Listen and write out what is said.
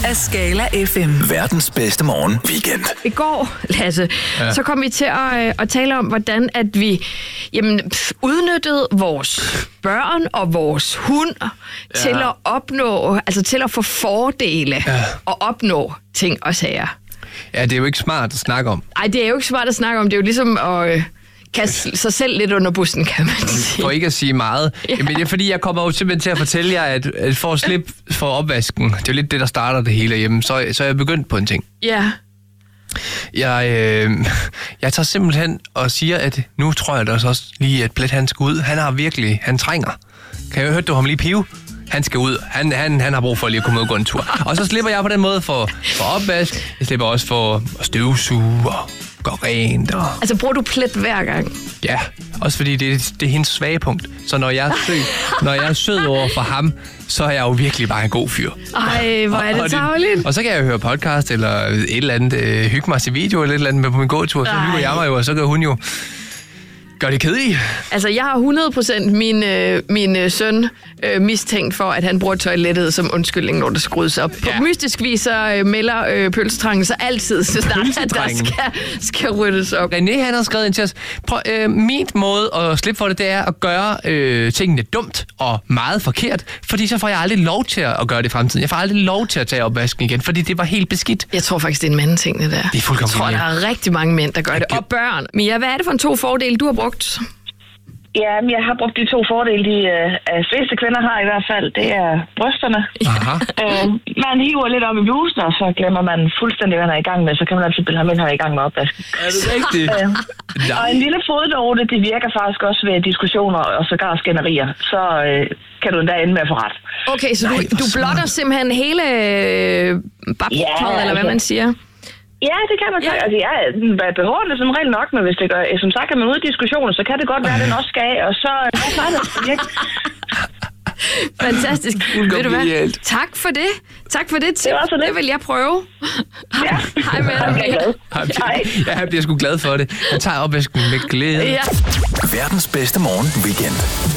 af Skala FM. Verdens bedste morgen weekend. I går, Lasse, så kom vi til at tale om, hvordan at vi udnyttede vores børn og vores hund til at opnå, altså til at få fordele og opnå ting og sager. Ja, det er jo ikke smart at snakke om. Nej, det er jo ikke smart at snakke om. Det er jo ligesom at kaste sig selv lidt under bussen, kan man sige. For ikke at sige meget. Ja. Men det er fordi, jeg kommer jo simpelthen til at fortælle jer, at for at slippe for opvasken, det er jo lidt det, der starter det hele hjemme, så er jeg begyndt på en ting. Ja. Jeg tager simpelthen og siger, at nu tror jeg da også lige, at Blet han skal ud. Han trænger. Kan jeg høre, du ham lige pive? Han skal ud. Han har brug for lige at komme ud og gå en tur. Og så slipper jeg på den måde for opvask. Jeg slipper også for at støvsuge og gå rent. Altså bruger du Plet hver gang? Ja, også fordi det er hendes svage punkt. Så når jeg er sød over for ham, så er jeg jo virkelig bare en god fyr. Ej, hvor er det tarveligt. Og så kan jeg høre podcast eller et eller andet, hygge mig til video eller et eller andet med på min gåtur. Så hygger jeg mig jo, og så kan hun jo gør det kedeligt. Altså, jeg har 100% min søn mistænkt for, at han bruger toilettet som undskyldning, når det skrues op. Ja. På mystisk vis så melder pølsetrangen så altid, så snart, at der skal ryddes op. René, han har skrevet ind til os. Min måde at slippe for det er at gøre tingene dumt og meget forkert, fordi så får jeg aldrig lov til at gøre det i fremtiden. Jeg får aldrig lov til at tage opvasken igen, fordi det var helt beskidt. Jeg tror faktisk, det er en mandeting, det der. Det er fuldkommen. Jeg tror, der er rigtig mange mænd, der gør det. Og børn. Mia, hvad er det for en 2 fordele, du har brugt? Ja, jeg har brugt de 2 fordele, de fleste kvinder har i hvert fald. Det er brysterne. Man hiver lidt op i blusen, og så glemmer man fuldstændig, hvad han er i gang med. Så kan man altid bilde ham ind, han er i gang med opvasken. Er det rigtigt? Og en lille fodnote, det virker faktisk også ved diskussioner og sågar skænderier. Så kan du endda ende med at få ret. Okay, så du blotter simpelthen hele babtøjet, eller hvad man siger? Ja, det kan man sige. Altså, jeg behårende som regel nok, men hvis det gør, som sagt, er man ude i diskussioner, så kan det godt være, at den også skal af, og så er det virkelig. Fantastisk. Ved du hvad? Tak for det. Tak for det tip. Det vil jeg prøve. Ja. Hej med dig. Ja, jeg bliver sgu glad for det. Jeg tager opvasken med glæde. Verdens bedste morgen weekend.